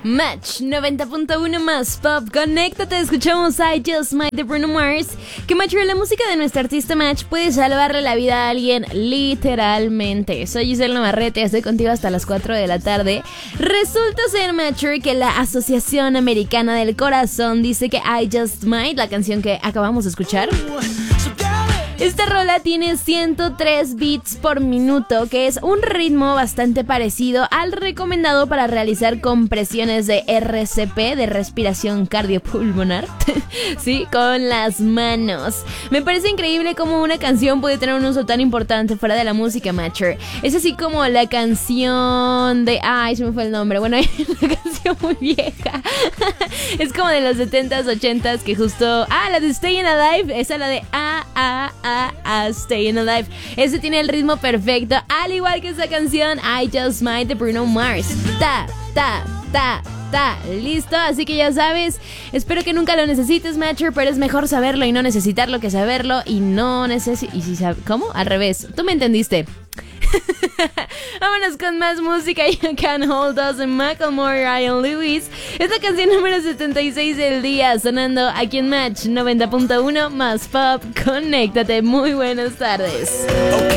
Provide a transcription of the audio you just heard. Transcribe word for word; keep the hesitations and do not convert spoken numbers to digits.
Match noventa punto uno más pop. Conéctate, escuchamos I Just Might de Bruno Mars. Que Match, la música de nuestro artista Match puede salvarle la vida a alguien literalmente. Soy Giselle Navarrete, estoy contigo hasta las cuatro de la tarde. Resulta ser, Match, que la Asociación Americana del Corazón dice que I Just Might, la canción que acabamos de escuchar, esta rola tiene ciento tres beats por minuto, que es un ritmo bastante parecido al recomendado para realizar compresiones de R C P, de respiración cardiopulmonar, sí, con las manos. Me parece increíble cómo una canción puede tener un uso tan importante fuera de la música, Matcher. Es así como la canción de... Ay, se me fue el nombre. Bueno, hay una canción muy vieja. Es como de los setentas, ochentas, que justo... Ah, la de Staying Alive. Esa es la de... Ah, ah, ah, ah, Staying Alive. Ese tiene el ritmo perfecto, al igual que esa canción I Just Might de Bruno Mars. Ta, ta, ta, ta. Listo, así que ya sabes. Espero que nunca lo necesites, Matcher, pero es mejor saberlo y no necesitarlo que saberlo y no necesitar... ¿Y si sab... ¿Cómo? Al revés. Tú me entendiste. Vámonos con más música. You Can't Hold Us en Macklemore, Ryan Lewis. Es la canción número setenta y seis del día, sonando aquí en Match noventa punto uno más pop. Conéctate, muy buenas tardes.